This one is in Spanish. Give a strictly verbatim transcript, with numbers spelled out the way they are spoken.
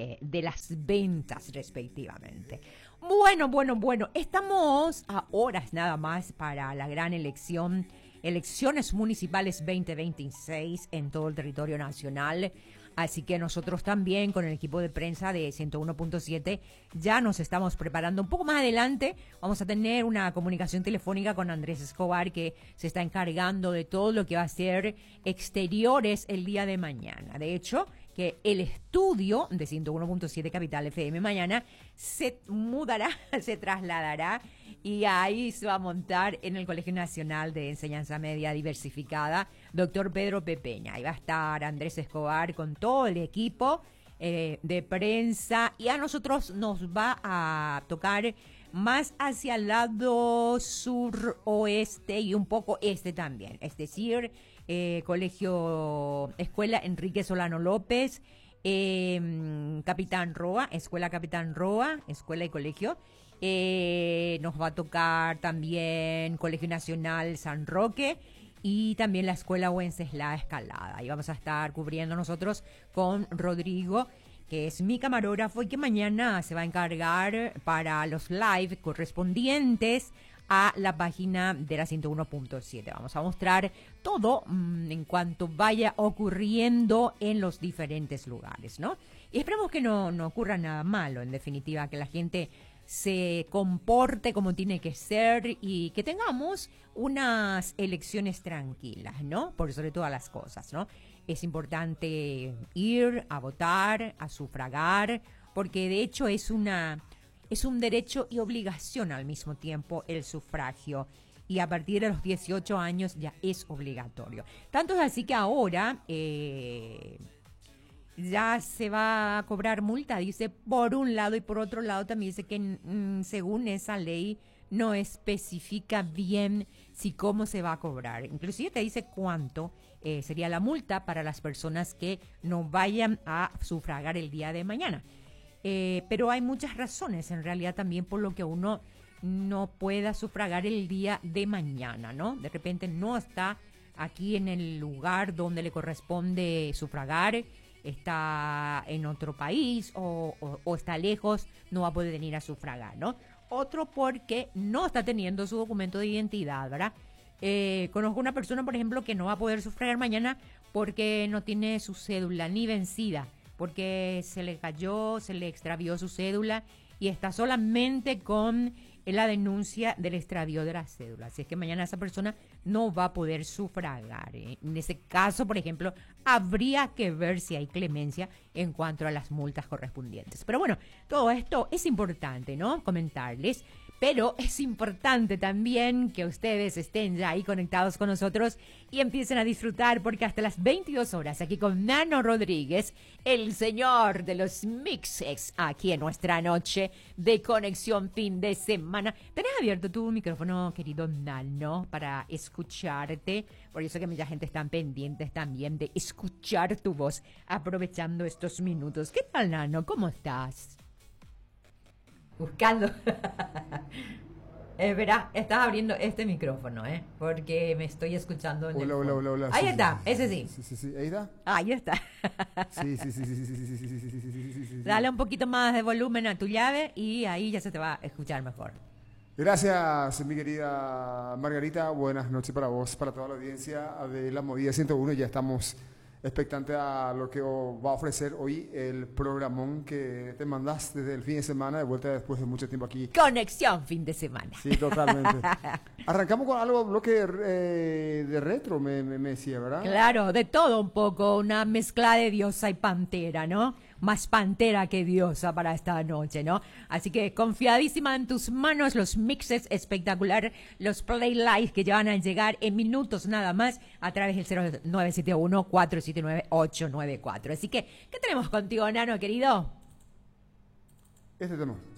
de, de las ventas respectivamente. Bueno, bueno, bueno, estamos a horas nada más para la gran elección, elecciones municipales veinte veintiséis en todo el territorio nacional. Así que nosotros también con el equipo de prensa de ciento uno punto siete ya nos estamos preparando. Un poco más adelante vamos a tener una comunicación telefónica con Andrés Escobar, que se está encargando de todo lo que va a ser exteriores el día de mañana. De hecho, que el estudio de ciento uno punto siete Capital F M mañana se mudará, se trasladará y ahí se va a montar en el Colegio Nacional de Enseñanza Media Diversificada, doctor Pedro Pepeña. Ahí va a estar Andrés Escobar con todo el equipo eh, de prensa, y a nosotros nos va a tocar más hacia el lado sur-oeste y un poco este también, es decir, eh, Colegio, Escuela Enrique Solano López, eh, Capitán Roa, Escuela Capitán Roa, Escuela y Colegio. Eh, nos va a tocar también Colegio Nacional San Roque y también la Escuela Wenceslao Escalada. Y vamos a estar cubriendo nosotros con Rodrigo, que es mi camarógrafo y que mañana se va a encargar para los live correspondientes a la página de la ciento uno punto siete. Vamos a mostrar todo mmm, en cuanto vaya ocurriendo en los diferentes lugares, ¿no? Y esperemos que no, no ocurra nada malo, en definitiva, que la gente se comporte como tiene que ser y que tengamos unas elecciones tranquilas, ¿no? Por sobre todas las cosas, ¿no? Es importante ir a votar, a sufragar, porque de hecho es una es un derecho y obligación al mismo tiempo el sufragio. Y a partir de los dieciocho años ya es obligatorio. Tanto es así que ahora eh, ya se va a cobrar multa, dice, por un lado, y por otro lado también dice que mm, según esa ley no especifica bien si cómo se va a cobrar. Inclusive te dice cuánto eh, sería la multa para las personas que no vayan a sufragar el día de mañana. Eh, pero hay muchas razones en realidad también por lo que uno no pueda sufragar el día de mañana, ¿no? De repente no está aquí en el lugar donde le corresponde sufragar, está en otro país o, o, o está lejos, no va a poder venir a sufragar, ¿no? Otro porque no está teniendo su documento de identidad, ¿verdad? Eh, conozco una persona, por ejemplo, que no va a poder sufragar mañana porque no tiene su cédula ni vencida, porque se le cayó, se le extravió su cédula y está solamente con la denuncia del extravío de la cédula. Así es que mañana esa persona no va a poder sufragar, ¿eh? En ese caso, por ejemplo, habría que ver si hay clemencia en cuanto a las multas correspondientes. Pero bueno, todo esto es importante, ¿no? Comentarles. Pero es importante también que ustedes estén ya ahí conectados con nosotros y empiecen a disfrutar, porque hasta las veintidós horas aquí con Nano Rodríguez, el señor de los mixes, aquí en nuestra noche de conexión fin de semana. ¿Tenés abierto tu micrófono, querido Nano, para escucharte? Por eso que mucha gente está pendientes también de escuchar tu voz, aprovechando estos minutos. ¿Qué tal, Nano? ¿Cómo estás? Buscando. Eh, verá, estás abriendo este micrófono, ¿eh? Porque me estoy escuchando en hola, el hola, hola, hola. Ahí sí, está, sí, ese sí. sí. Sí, sí, sí. ¿Ahí está? Ahí está. Sí, sí, sí, sí, sí, sí, sí, sí, sí, sí, sí, sí, sí, sí. Dale un poquito más de volumen a tu llave y ahí ya se te va a escuchar mejor. Gracias, mi querida Margarita. Buenas noches para vos, para toda la audiencia de La Movida ciento uno. Ya estamos expectantes a lo que va a ofrecer hoy el programón que te mandás desde el fin de semana, de vuelta después de mucho tiempo aquí. Conexión fin de semana. Sí, totalmente. Arrancamos con algo, bloque eh, de retro, me, me, me decía, ¿verdad? Claro, de todo un poco, una mezcla de diosa y pantera, ¿no? Más pantera que diosa para esta noche, ¿no? Así que confiadísima en tus manos, los mixes espectacular, los play live que ya van a llegar en minutos nada más a través del cero nueve siete uno, cuatro siete nueve, ocho nueve cuatro. Así que, ¿qué tenemos contigo, Nano, querido? Este tema.